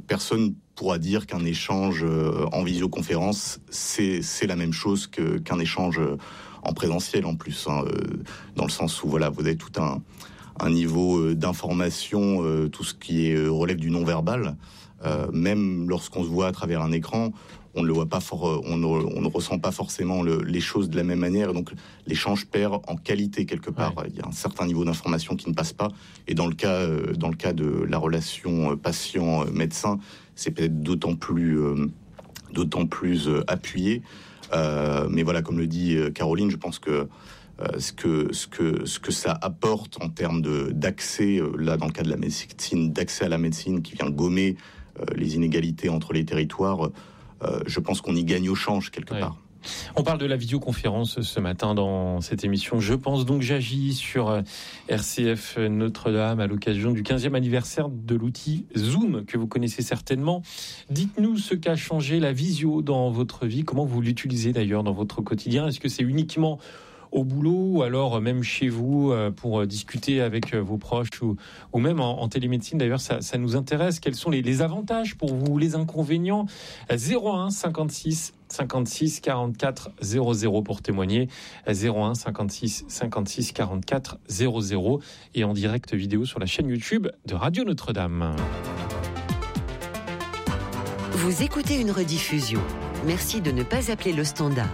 personne pourra dire qu'un échange en visioconférence, c'est la même chose qu'un échange en présentiel en plus, dans le sens où vous avez tout un niveau d'information, tout ce qui relève du non-verbal, même lorsqu'on se voit à travers un écran, on ne le voit pas on ne ressent pas forcément les choses de la même manière, et donc l'échange perd en qualité quelque part. Ouais. Il y a un certain niveau d'information qui ne passe pas, et dans le cas de la relation patient-médecin, c'est peut-être d'autant plus appuyé. Mais voilà, comme le dit Caroline, je pense que ce que ça apporte en termes d'accès, là dans le cas de la médecine, d'accès à la médecine qui vient gommer les inégalités entre les territoires, je pense qu'on y gagne au change quelque part. On parle de la vidéoconférence ce matin dans cette émission. Je pense donc j'agis sur RCF Notre-Dame à l'occasion du 15e anniversaire de l'outil Zoom que vous connaissez certainement. Dites-nous ce qu'a changé la visio dans votre vie, comment vous l'utilisez d'ailleurs dans votre quotidien. Est-ce que c'est uniquement au boulot ou alors même chez vous pour discuter avec vos proches ou même en télémédecine? D'ailleurs, ça nous intéresse. Quels sont les avantages pour vous, les inconvénients? 01 56 56 44 00 pour témoigner. 01 56 56 44 00 et en direct vidéo sur la chaîne YouTube de Radio Notre-Dame. Vous écoutez une rediffusion. Merci de ne pas appeler le standard.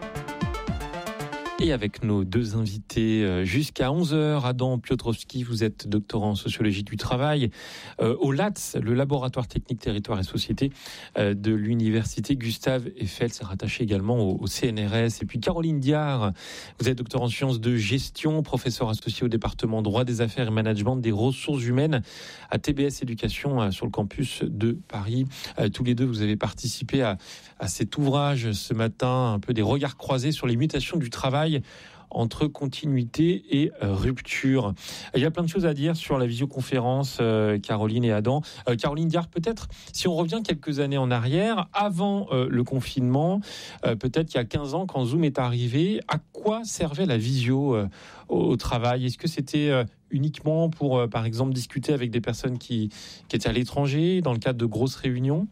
Et avec nos deux invités jusqu'à 11h, Adam Piotrowski, vous êtes doctorant en sociologie du travail au LATS, le laboratoire technique territoire et société de l'université Gustave Eiffel, c'est rattaché également au CNRS. Et puis Caroline Diard, vous êtes doctorant en sciences de gestion, professeur associé au département droit des affaires et management des ressources humaines à TBS Éducation sur le campus de Paris. Tous les deux, vous avez participé à cet ouvrage ce matin, un peu des regards croisés sur les mutations du travail entre continuité et rupture. Il y a plein de choses à dire sur la visioconférence, Caroline et Adam. Caroline Diard, peut-être, si on revient quelques années en arrière, avant le confinement, peut-être il y a 15 ans, quand Zoom est arrivé, à quoi servait la visio au travail? Est-ce que c'était uniquement pour, par exemple, discuter avec des personnes qui étaient à l'étranger, dans le cadre de grosses réunions?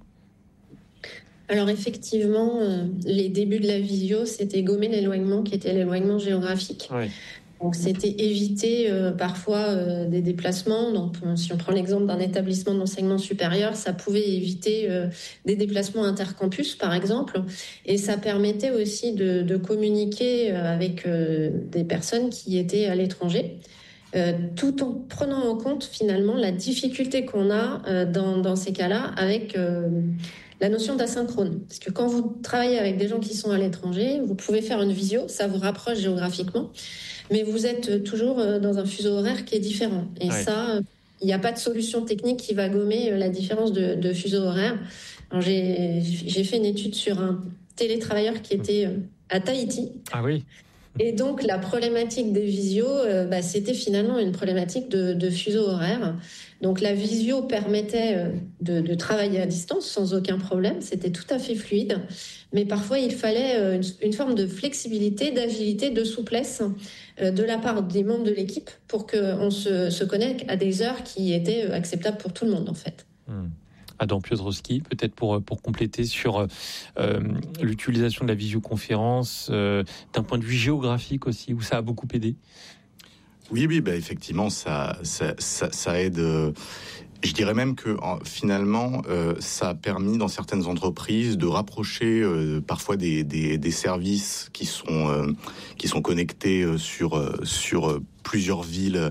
Alors effectivement, les débuts de la visio, c'était gommer l'éloignement qui était l'éloignement géographique. Oui. Donc c'était éviter parfois des déplacements. Donc, si on prend l'exemple d'un établissement d'enseignement supérieur, ça pouvait éviter des déplacements intercampus par exemple. Et ça permettait aussi de communiquer avec des personnes qui étaient à l'étranger. Tout en prenant en compte finalement la difficulté qu'on a dans ces cas-là avec la notion d'asynchrone. Parce que quand vous travaillez avec des gens qui sont à l'étranger, vous pouvez faire une visio, ça vous rapproche géographiquement, mais vous êtes toujours dans un fuseau horaire qui est différent. Et ça, il n'y a pas de solution technique qui va gommer la différence de fuseau horaire. Alors, j'ai fait une étude sur un télétravailleur qui était à Tahiti. Ah oui. Et donc, la problématique des visios, c'était finalement une problématique de fuseau horaire. Donc, la visio permettait de travailler à distance sans aucun problème. C'était tout à fait fluide. Mais parfois, il fallait une forme de flexibilité, d'agilité, de souplesse de la part des membres de l'équipe pour qu'on se connecte à des heures qui étaient acceptables pour tout le monde, en fait. Adam Piotrowski, peut-être pour compléter sur l'utilisation de la visioconférence d'un point de vue géographique aussi, où ça a beaucoup aidé. Oui, effectivement, ça aide. Je dirais même que finalement, ça a permis dans certaines entreprises de rapprocher parfois des services qui sont connectés sur plusieurs villes.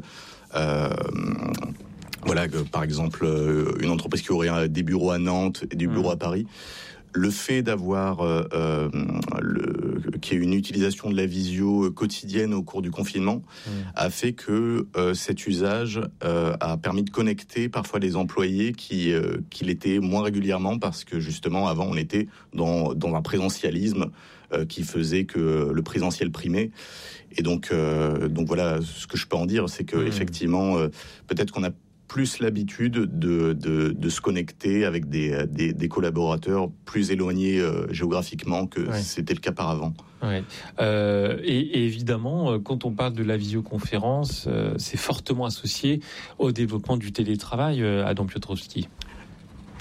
Voilà, par exemple, une entreprise qui aurait des bureaux à Nantes et des bureaux à Paris. Le fait d'avoir qu'il y ait une utilisation de la visio quotidienne au cours du confinement a fait que cet usage a permis de connecter parfois les employés qui l'étaient moins régulièrement parce que justement avant on était dans un présentialisme qui faisait que le présentiel primait. Et donc voilà, ce que je peux en dire, c'est que effectivement peut-être qu'on a plus l'habitude de se connecter avec des collaborateurs plus éloignés géographiquement que c'était le cas par avant. Ouais. Et évidemment, quand on parle de la visioconférence, c'est fortement associé au développement du télétravail, Adam Piotrowski.